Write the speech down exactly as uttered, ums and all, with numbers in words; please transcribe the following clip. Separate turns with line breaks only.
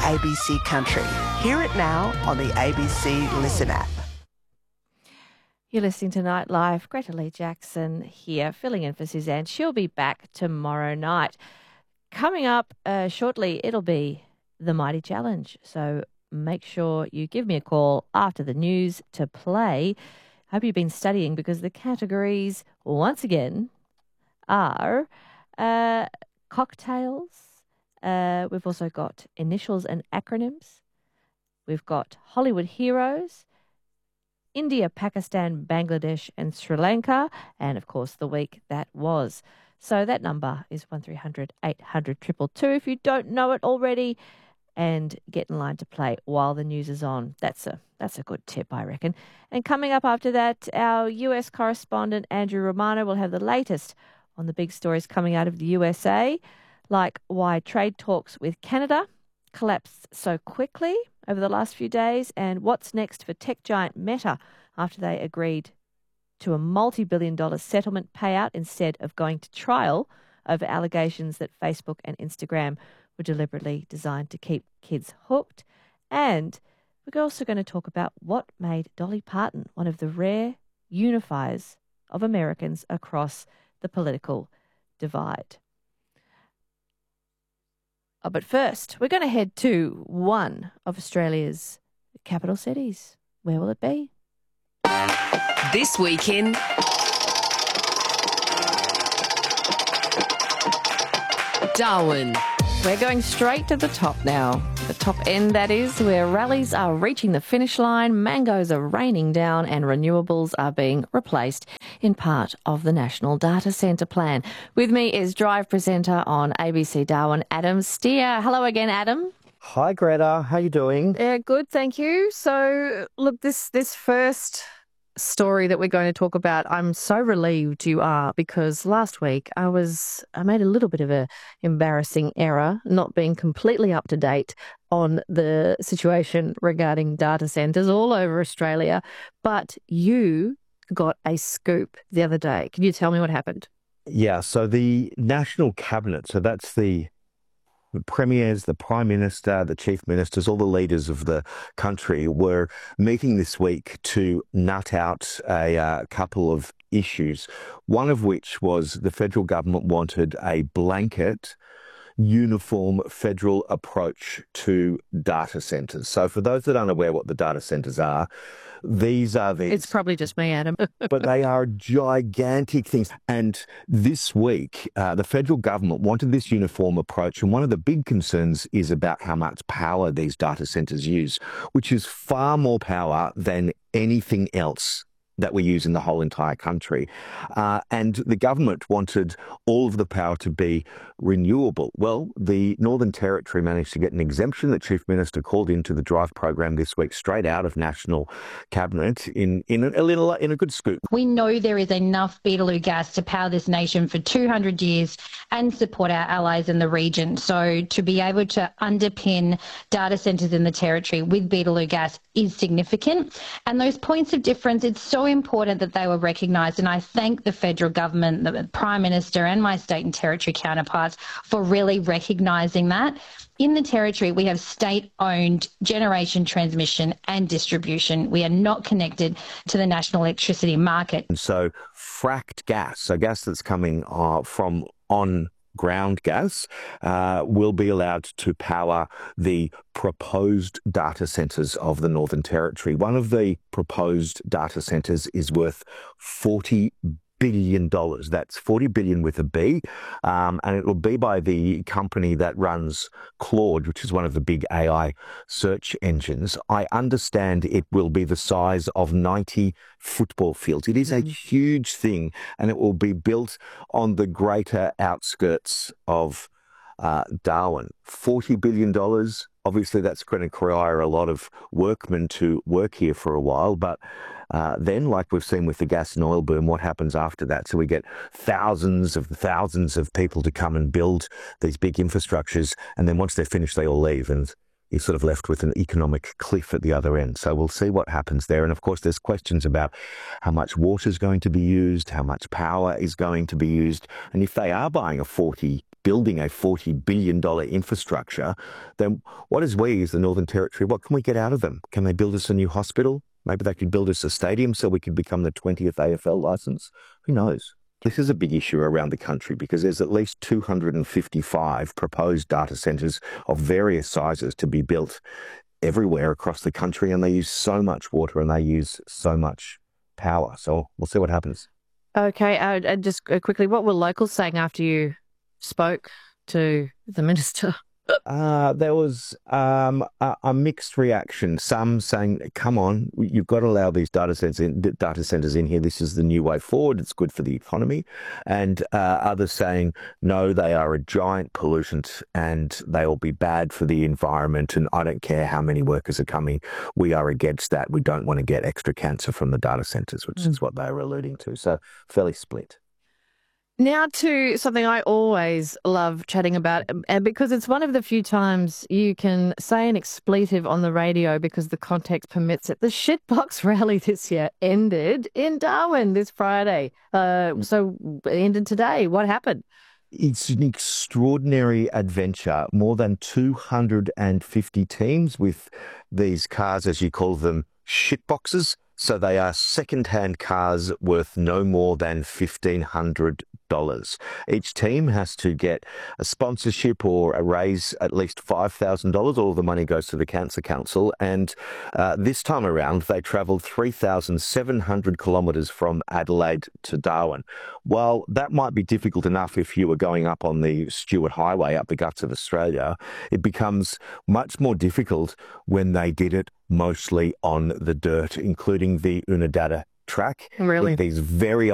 A B C Country. Hear it now on the A B C Listen app.
You're listening to Nightlife. Greta Lee Jackson here, filling in for Suzanne. She'll be back tomorrow night. Coming up uh, shortly, it'll be the Mighty Challenge. So make sure you give me a call after the news to play. Hope you've been studying because the categories, once again, are uh, cocktails. Uh, we've also got initials and acronyms. We've got Hollywood heroes, India, Pakistan, Bangladesh and Sri Lanka, and of course the week that was. So that number is one three hundred eight hundred two two two if you don't know it already, and get in line to play while the news is on. That's a that's a good tip, I reckon. And coming up after that, our U S correspondent Andrew Romano will have the latest on the big stories coming out of the U S A, like why trade talks with Canada collapsed so quickly over the last few days, and what's next for tech giant Meta after they agreed to a multi-billion dollar settlement payout instead of going to trial over allegations that Facebook and Instagram were deliberately designed to keep kids hooked. And we're also going to talk about what made Dolly Parton one of the rare unifiers of Americans across the political divide. Oh, but first, we're going to head to one of Australia's capital cities. Where will it be?
This weekend, Darwin.
We're going straight to the top now. The top end, that is, where rallies are reaching the finish line, mangoes are raining down and renewables are being replaced in part of the National Data Centre Plan. With me is Drive presenter on A B C Darwin, Adam Steer. Hello again, Adam.
Hi, Greta. How you doing?
Yeah, good, thank you. So, look, this this first story that we're going to talk about, I'm so relieved you are, because last week I was I made a little bit of a embarrassing error, not being completely up to date on the situation regarding data centres all over Australia. But you got a scoop the other day. Can you tell me what happened?
Yeah, so the National Cabinet, so that's the The premiers, the Prime Minister, the Chief Ministers, all the leaders of the country were meeting this week to nut out a uh, couple of issues, one of which was the federal government wanted a blanket uniform federal approach to data centres. So for those that aren't aware what the data centres are, these are the...
It's probably just me, Adam.
But they are gigantic things. And this week, uh, the federal government wanted this uniform approach. And one of the big concerns is about how much power these data centres use, which is far more power than anything else that we use in the whole entire country. Uh, and the government wanted all of the power to be renewable. Well, the Northern Territory managed to get an exemption. The Chief Minister called into the Drive program this week straight out of National Cabinet in, in, a, little, in a good scoop.
We know there is enough Beetaloo gas to power this nation for two hundred years and support our allies in the region. So to be able to underpin data centres in the Territory with Beetaloo gas is significant. And those points of difference, it's so important that they were recognised, and I thank the federal government, the Prime Minister and my state and territory counterparts for really recognising that. In the Territory, we have state-owned generation, transmission and distribution. We are not connected to the national electricity market.
And so fracked gas, so gas that's coming uh, from on ground gas, uh, will be allowed to power the proposed data centres of the Northern Territory. One of the proposed data centres is worth forty billion dollars. That's forty billion with a B, um, and it will be by the company that runs Claude, which is one of the big A I search engines. I understand it will be the size of ninety football fields. It is a huge thing, and it will be built on the greater outskirts of uh, Darwin. forty billion dollars. Obviously, that's going to require a lot of workmen to work here for a while, but Uh, then, like we've seen with the gas and oil boom, what happens after that? So we get thousands of thousands of people to come and build these big infrastructures, and then once they're finished, they all leave, and you're sort of left with an economic cliff at the other end. So we'll see what happens there. And of course, there's questions about how much water is going to be used, how much power is going to be used, and if they are buying a forty building a forty billion dollars infrastructure, then what is we as the Northern Territory, what can we get out of them? Can they build us a new hospital? Maybe they could build us a stadium so we could become the twentieth A F L licence. Who knows? This is a big issue around the country because there's at least two hundred fifty-five proposed data centres of various sizes to be built everywhere across the country, and they use so much water and they use so much power. So we'll see what happens.
Okay, uh, and just uh, quickly, what were locals saying after you spoke to the minister?
Uh, there was um, a, a mixed reaction. Some saying, come on, you've got to allow these data centers in, data centers in here. This is the new way forward. It's good for the economy. And uh, others saying, no, they are a giant pollutant and they will be bad for the environment. And I don't care how many workers are coming. We are against that. We don't want to get extra cancer from the data centers, which mm. is what they were alluding to. So fairly split.
Now to something I always love chatting about, and because it's one of the few times you can say an expletive on the radio because the context permits it. The shitbox rally this year ended in Darwin this Friday. Uh, so it ended today. What happened?
It's an extraordinary adventure. More than two hundred fifty teams with these cars, as you call them, shitboxes. So they are second-hand cars worth no more than fifteen hundred dollars. Each team has to get a sponsorship or a raise at least five thousand dollars. All the money goes to the Cancer Council. And uh, this time around, they travelled three thousand seven hundred kilometres from Adelaide to Darwin. While that might be difficult enough if you were going up on the Stuart Highway up the guts of Australia, it becomes much more difficult when they did it mostly on the dirt, including the Unadilla track.
Really?
With these very